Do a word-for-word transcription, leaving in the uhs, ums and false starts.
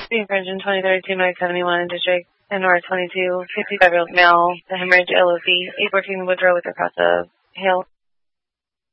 Being Virgin twenty thirty-two, Max seventy-one, District, and North twenty-two, fifty-five-year-old male, the hemorrhage L O C, eight fourteen Woodrow with a cross of hail.